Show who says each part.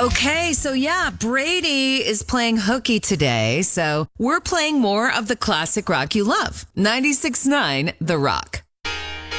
Speaker 1: Okay, so yeah, Brady is playing hooky today. So we're playing more of the classic rock you love. 96.9 The Rock.